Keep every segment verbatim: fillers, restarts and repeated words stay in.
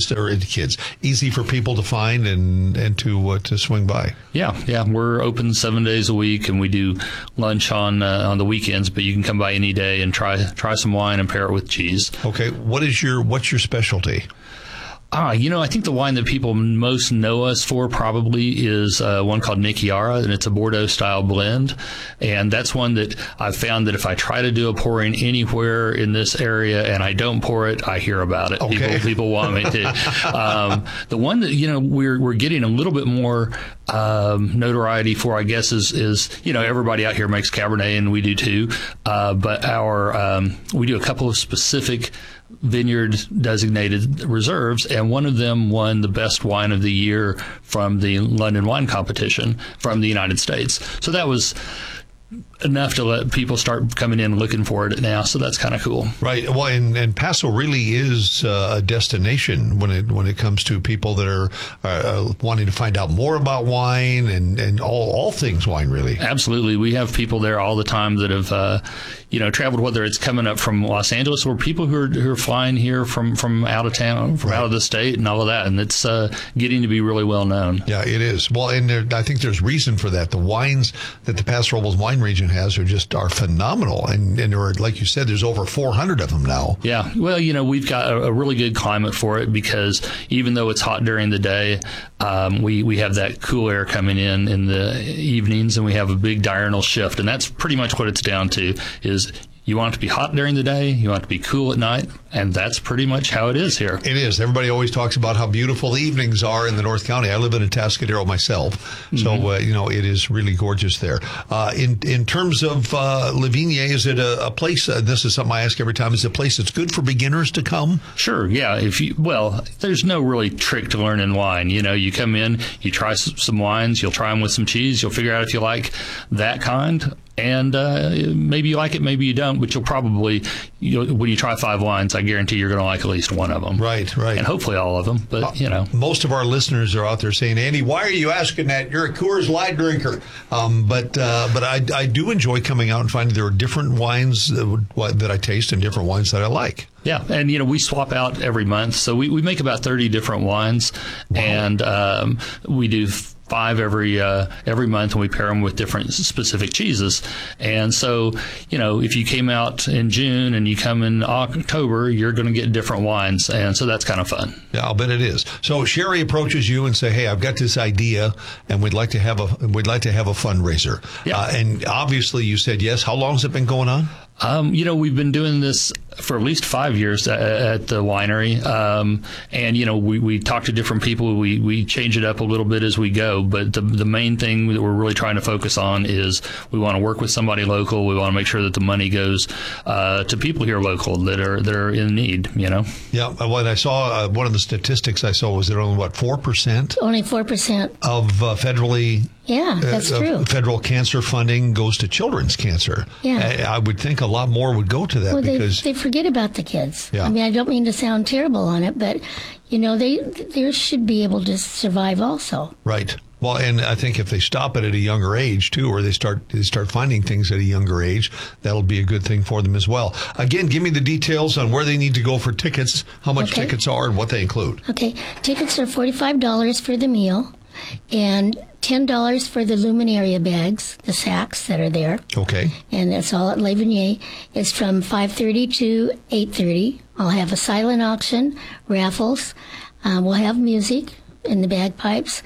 kids or kids easy for people to find and and to uh, to swing by. Yeah, yeah, we're open seven days a week, and we do lunch on uh, on the weekends. But you can come by any day and try try some wine and pair it with cheese. Okay, what is your what's your specialty? Ah, you know, I think the wine that people most know us for probably is uh, one called Nicchiara, and it's a Bordeaux-style blend. And that's one that I've found that if I try to do a pouring anywhere in this area and I don't pour it, I hear about it. Okay. People, people want me to. um, the one that, you know, we're we're getting a little bit more um, notoriety for, I guess, is, is, you know, everybody out here makes Cabernet, and we do too. Uh, but our um, we do a couple of specific vineyard designated reserves, and one of them won the best wine of the year from the London Wine Competition from the United States. So that was enough to let people start coming in looking for it now. So that's kind of cool. Right. Well, and, and Paso really is uh, a destination when it when it comes to people that are uh, wanting to find out more about wine and, and all, all things wine, really. Absolutely. We have people there all the time that have, uh, you know, traveled, whether it's coming up from Los Angeles or people who are, who are flying here from, from out of town, from right. out of the state and all of that. And it's uh, getting to be really well known. Yeah, it is. Well, and there, I think there's reason for that. The wines that the Paso Robles wine region has are just are phenomenal. And, and there are, like you said, there's over four hundred of them now. Yeah. Well, you know, we've got a, a really good climate for it because even though it's hot during the day, um, we, we have that cool air coming in in the evenings, and we have a big diurnal shift. And that's pretty much what it's down to is you want it to be hot during the day, you want it to be cool at night, and that's pretty much how it is here. It is. Everybody always talks about how beautiful the evenings are in the North County. I live in Atascadero myself, mm-hmm. so uh, you know it is really gorgeous there. Uh, in in terms of uh, La Vigne, is it a, a place? Uh, this is something I ask every time. Is it a place that's good for beginners to come? Sure. Yeah. If you well, there's no really trick to learning wine. You know, you come in, you try some wines, you'll try them with some cheese, you'll figure out if you like that kind. And uh, maybe you like it, maybe you don't, but you'll probably, you'll, when you try five wines, I guarantee you're going to like at least one of them. Right, right. And hopefully all of them, but, uh, you know. Most of our listeners are out there saying, Andy, why are you asking that? You're a Coors Light drinker. Um, but uh, but I, I do enjoy coming out and finding there are different wines that, that I taste and different wines that I like. Yeah, and, you know, we swap out every month. So we, we make about thirty different wines, wow. and um, we do five every uh, every month, and we pair them with different specific cheeses. And so, you know, if you came out in June and you come in October, you're going to get different wines, and so that's kind of fun. Yeah, I'll bet it is. So Sherry approaches you and say, "Hey, I've got this idea, and we'd like to have a we'd like to have a fundraiser." Yeah. Uh, and obviously, you said yes. How long has it been going on? Um, you know, we've been doing this for at least five years at, at the winery. Um, and, you know, we, we talk to different people. We, we change it up a little bit as we go. But the, the main thing that we're really trying to focus on is we want to work with somebody local. We want to make sure that the money goes uh, to people here local that are that are in need, you know. Yeah. What I saw, uh, one of the statistics I saw was that only, what, four percent? Only four percent. Of uh, federally... Yeah, that's uh, true. Federal cancer funding goes to children's cancer. Yeah. I, I would think a lot more would go to that well, because they, they forget about the kids. Yeah. I mean, I don't mean to sound terrible on it, but you know, they they should be able to survive also. Right. Well, and I think if they stop it at a younger age too, or they start they start finding things at a younger age, that'll be a good thing for them as well. Again, give me the details on where they need to go for tickets, how much okay. tickets are, and what they include. Okay, tickets are forty-five dollars for the meal, and ten dollars for the Luminaria bags, the sacks that are there. Okay. And that's all at Le Vigne. It's from five thirty to eight thirty. I'll have a silent auction, raffles. Um, we'll have music in the bagpipes.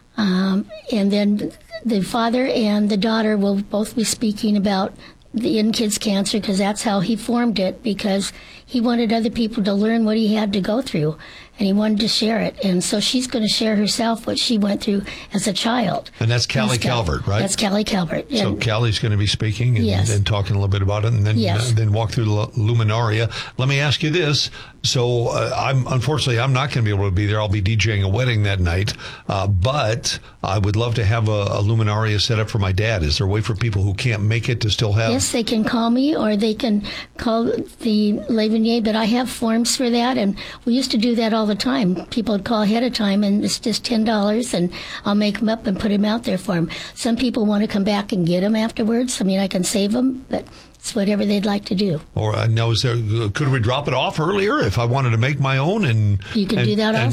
Um, and then the father and the daughter will both be speaking about the In Kids Cancer, because that's how he formed it, because he wanted other people to learn what he had to go through, and he wanted to share it. And so she's going to share herself what she went through as a child. And that's Callie Calvert, right? That's Callie Calvert. So and, Callie's going to be speaking and, yes. and talking a little bit about it, and then yes. uh, then walk through the Luminaria. Let me ask you this. So uh, I'm unfortunately I'm not going to be able to be there. I'll be DJing a wedding that night, uh, but I would love to have a, a Luminaria set up for my dad. Is there a way for people who can't make it to still have? Yes, they can call me, or they can call the Le Vigne, but I have forms for that, and we used to do that all the time. People would call ahead of time, and it's just ten dollars, and I'll make them up and put them out there for them. Some people want to come back and get them afterwards. I mean, I can save them, but it's whatever they'd like to do. Or uh, now, is there? Could we drop it off earlier if I wanted to make my own? And you can and, do that and also.